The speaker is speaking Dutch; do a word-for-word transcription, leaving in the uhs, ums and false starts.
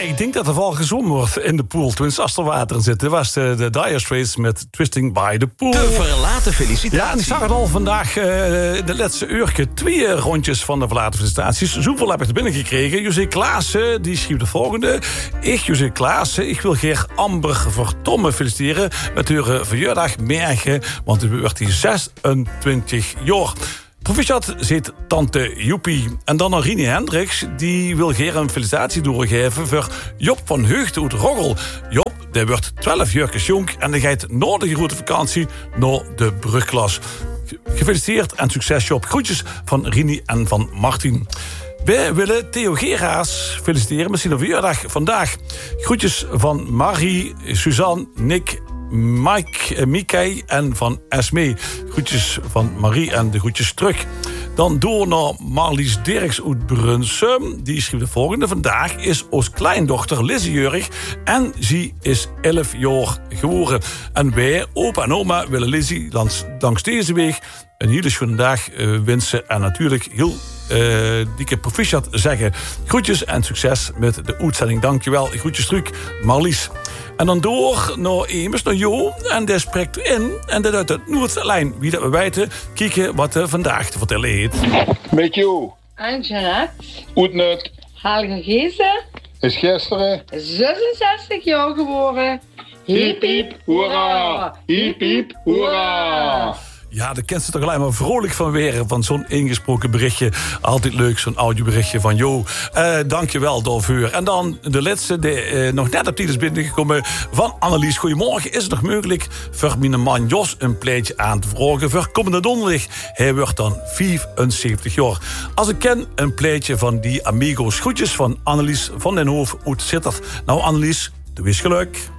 ik denk dat er wel gezongen wordt in de pool. Toen als er water in zit. Dat was de, de Dire Straits met Twisting by the Pool. De verlaten felicitatie. Ja, en ik zag het al vandaag, uh, de laatste uurtje. Twee rondjes van de verlaten felicitaties. Zoveel heb ik er binnen gekregen. José Klaassen, die schreef de volgende. Ik, José Klaassen, ik wil Geer Amber Vertomme feliciteren met haar verjaardag morgen, want het wordt die zesentwintig jaar. Proficiat zit tante Joepie. En dan nog Rini Hendricks, die wil Geer een felicitatie doorgeven voor Job van Heugden uit Roggel. Job, die wordt twaalf jaar jong en die gaat na de grote vakantie naar de brugklas. Gefeliciteerd en succes, Job. Groetjes van Rini en van Martin. Wij willen Theo Geraas feliciteren met zijn verjaardag vandaag. Groetjes van Marie, Suzanne, Nick, Mike, Mickey en van Esmee. Groetjes van Marie en de groetjes terug. Dan door naar Marlies Dirks uit Brunsum. Die schreef de volgende. Vandaag is ons kleindochter Lizzie Jurg en ze is elf jaar geworden. En wij, opa en oma, willen Lizzie langs, langs deze weg een hele schone dag uh, wensen. En natuurlijk heel uh, dikke proficiat zeggen. Groetjes en succes met de uitzending. Dankjewel. Groetjes terug, Marlies. En dan door naar Emes, naar Jo. En die spreekt in. En dat uit het Noordlijn. Wie dat we weten, kijken wat er vandaag te vertellen heeft. Met Jo. Anjanette. Oetnut. Helge Geese. Is gisteren. zesenzestig jaar geworden. Hiep hiep hoera. Hiep hiep hoera. Ja, daar kent ze toch alleen maar vrolijk van weer. Van zo'n ingesproken berichtje. Altijd leuk, zo'n audioberichtje van Jo. Uh, dankjewel daarvoor. En dan de laatste, die uh, nog net op tijd is binnengekomen van Annelies. Goedemorgen. Is het nog mogelijk voor mijn man Jos een pleitje aan te vragen voor komende donderdag? Hij wordt dan vijfenzeventig jaar. Als ik ken, een pleitje van die Amigos. Groetjes van Annelies van den Hoef uit Sittard. Nou, Annelies, doe eens geluk.